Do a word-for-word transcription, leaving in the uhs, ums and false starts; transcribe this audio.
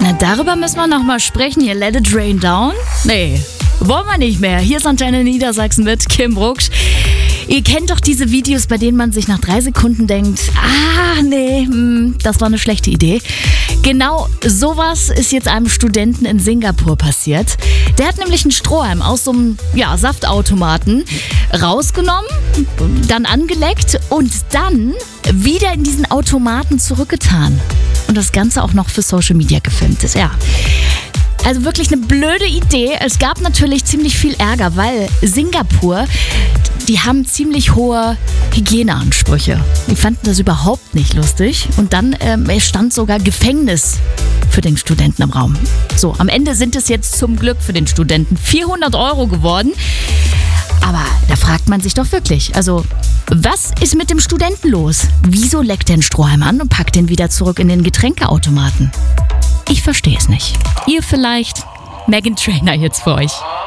Na, darüber müssen wir noch mal sprechen. Hier, Let It Rain Down? Nee, wollen wir nicht mehr. Hier ist Antenne Niedersachsen mit Kim Brucksch. Ihr kennt doch diese Videos, bei denen man sich nach drei Sekunden denkt, ah, nee, hm, das war eine schlechte Idee. Genau sowas ist jetzt einem Studenten in Singapur passiert. Der hat nämlich einen Strohhalm aus so einem ja, Saftautomaten rausgenommen, dann angeleckt und dann wieder in diesen Automaten zurückgetan. Und das Ganze auch noch für Social Media gefilmt ist, ja. Also wirklich eine blöde Idee. Es gab natürlich ziemlich viel Ärger, weil Singapur, die haben ziemlich hohe Hygieneansprüche. Die fanden das überhaupt nicht lustig. Und dann ähm, stand sogar Gefängnis für den Studenten im Raum. So, am Ende sind es jetzt zum Glück für den Studenten vierhundert Euro geworden. Aber da fragt man sich doch wirklich, also was ist mit dem Studenten los? Wieso leckt er den Strohhalm an und packt den wieder zurück in den Getränkeautomaten? Ich verstehe es nicht. Ihr vielleicht? Meghan Trainor jetzt für euch.